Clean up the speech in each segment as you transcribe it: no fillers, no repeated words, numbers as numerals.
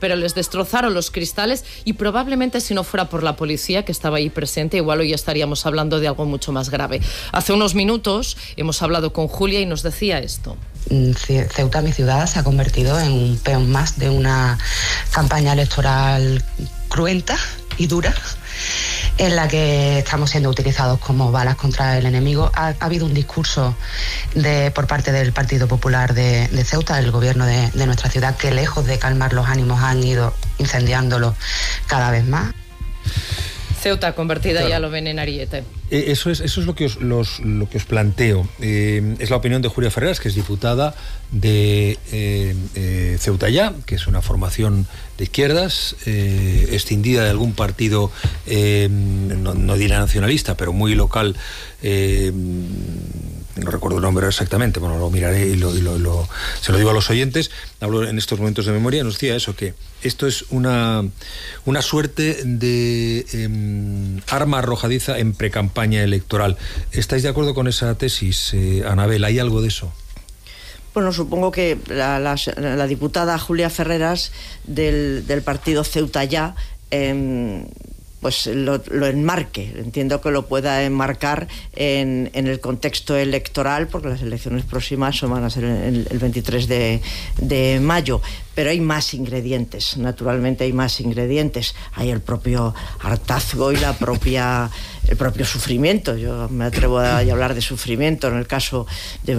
pero les destrozaron los cristales y probablemente si no fuera por la policía que estaba ahí presente, igual hoy estaríamos hablando de algo mucho más grave. Hace unos minutos hemos hablado con Julia y nos decía esto. Ceuta, mi ciudad, se ha convertido en un peón más de una campaña electoral cruenta y dura, en la que estamos siendo utilizados como balas contra el enemigo. Ha habido un discurso por parte del Partido Popular de Ceuta, el gobierno de nuestra ciudad, que lejos de calmar los ánimos han ido incendiándolo cada vez más. Ceuta convertida, claro, ya lo ven en ariete. Eso es lo que os planteo. Es la opinión de Julia Ferreras, que es diputada de Ceuta Ya, que es una formación de izquierdas, escindida de algún partido, no diré nacionalista, pero muy local. No recuerdo el nombre exactamente, bueno, lo miraré y se lo digo a los oyentes. Hablo en estos momentos de memoria, nos decía eso, que esto es una suerte de arma arrojadiza en precampaña electoral. ¿Estáis de acuerdo con esa tesis, Anabel? ¿Hay algo de eso? Bueno, supongo que la diputada Julia Ferreras del partido Ceuta Ya pues lo enmarque. Entiendo que lo pueda enmarcar en el contexto electoral, porque las elecciones próximas van a ser el 23 de mayo. Pero hay más ingredientes, naturalmente hay más ingredientes. Hay el propio hartazgo y el propio sufrimiento. Yo me atrevo a hablar de sufrimiento en el caso de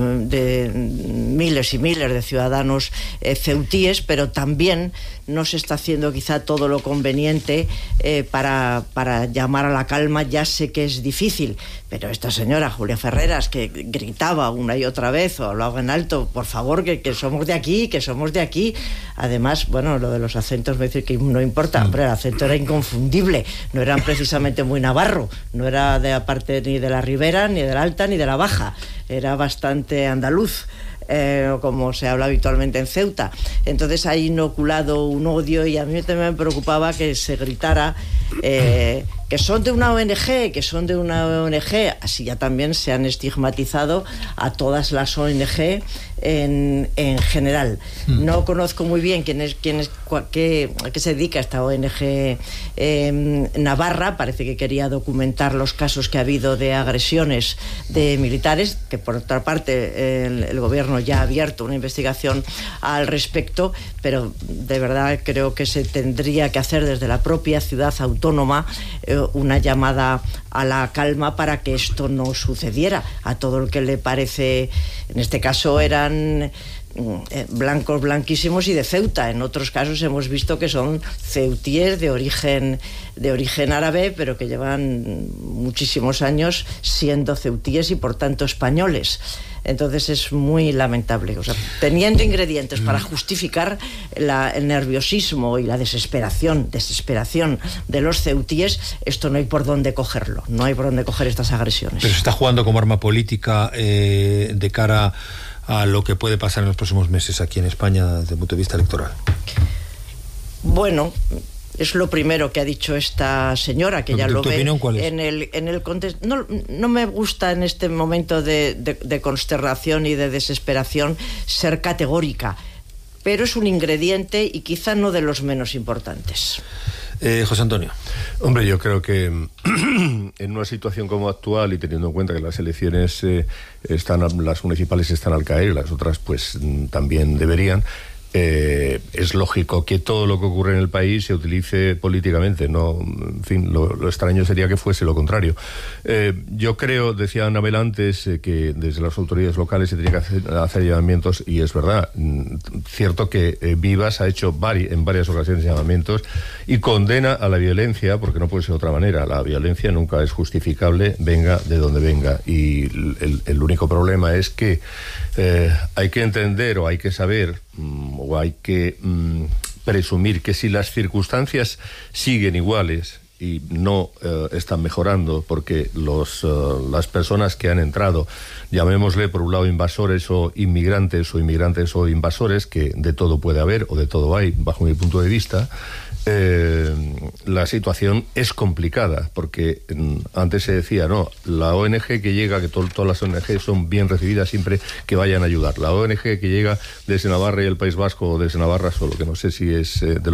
miles y miles de ciudadanos ceutíes, pero también no se está haciendo quizá todo lo conveniente para llamar a la calma. Ya sé que es difícil, pero esta señora Julia Ferreras, que gritaba una y otra vez o hablaba en alto, por favor, que somos de aquí, que somos de aquí. Además, bueno, lo de los acentos me dice que no importa, hombre, el acento era inconfundible, no eran precisamente muy navarro, no era de aparte ni de la Ribera, ni de la Alta, ni de la Baja, era bastante andaluz. Como se habla habitualmente en Ceuta. Entonces ha inoculado un odio, y a mí también me preocupaba que se gritara que son de una ONG, que son de una ONG. Así ya también se han estigmatizado a todas las ONG en general. No conozco muy bien a qué se dedica esta ONG navarra. Parece que quería documentar los casos que ha habido de agresiones de militares, que por otra parte el gobierno ya ha abierto una investigación al respecto, pero de verdad creo que se tendría que hacer desde la propia ciudad autónoma una llamada a la calma para que esto no sucediera. A todo el que le parece, en este caso eran blancos blanquísimos y de Ceuta. En otros casos hemos visto que son ceutíes de origen árabe, pero que llevan muchísimos años siendo ceutíes y por tanto españoles. Entonces es muy lamentable. O sea, teniendo ingredientes para justificar el nerviosismo y la desesperación de los ceutíes, esto no hay por dónde cogerlo, no hay por dónde coger estas agresiones. Pero se está jugando como arma política de cara a lo que puede pasar en los próximos meses aquí en España desde el punto de vista electoral. Bueno, es lo primero que ha dicho esta señora, que ya lo ve en el contexto. No me gusta en este momento de consternación y de desesperación ser categórica, pero es un ingrediente y quizá no de los menos importantes. José Antonio. Hombre, yo creo que en una situación como actual, y teniendo en cuenta que las elecciones las municipales están al caer y las otras pues también deberían, es lógico que todo lo que ocurre en el país se utilice políticamente. No, en fin, lo extraño sería que fuese lo contrario. Yo creo, decía Anabel antes, que desde las autoridades locales se tenía que hacer llamamientos, y es verdad. Cierto que Vivas ha hecho en varias ocasiones llamamientos y condena a la violencia, porque no puede ser de otra manera. La violencia nunca es justificable, venga de donde venga, y el único problema es que hay que entender, o hay que saber, o hay que presumir que si las circunstancias siguen iguales y no están mejorando, porque las personas que han entrado, llamémosle por un lado invasores o inmigrantes o invasores, que de todo puede haber o de todo hay, bajo mi punto de vista, la situación es complicada, porque antes se decía, no, la ONG que llega, que todas las ONG son bien recibidas siempre que vayan a ayudar. La ONG que llega desde Navarra y el País Vasco, o desde Navarra solo, que no sé si es de